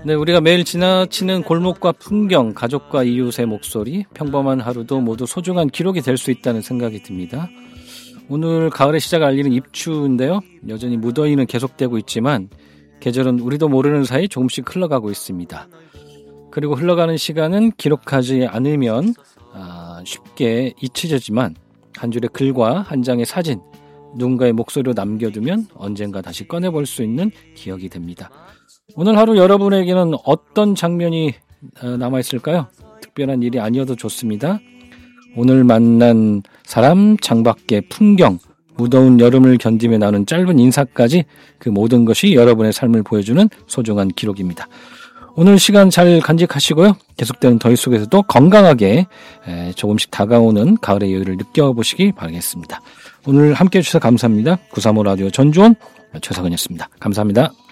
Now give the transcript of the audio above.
네, 우리가 매일 지나치는 골목과 풍경, 가족과 이웃의 목소리, 평범한 하루도 모두 소중한 기록이 될 수 있다는 생각이 듭니다. 오늘 가을의 시작을 알리는 입추인데요. 여전히 무더위는 계속되고 있지만 계절은 우리도 모르는 사이 조금씩 흘러가고 있습니다. 그리고 흘러가는 시간은 기록하지 않으면 쉽게 잊혀지지만 한 줄의 글과 한 장의 사진, 누군가의 목소리로 남겨두면 언젠가 다시 꺼내볼 수 있는 기억이 됩니다. 오늘 하루 여러분에게는 어떤 장면이 남아있을까요? 특별한 일이 아니어도 좋습니다. 오늘 만난 사람, 창밖의 풍경, 무더운 여름을 견디며 나눈 짧은 인사까지 그 모든 것이 여러분의 삶을 보여주는 소중한 기록입니다. 오늘 시간 잘 간직하시고요. 계속되는 더위 속에서도 건강하게 조금씩 다가오는 가을의 여유를 느껴보시기 바라겠습니다. 오늘 함께해 주셔서 감사합니다. 935 라디오 전주원 최석은이었습니다. 감사합니다.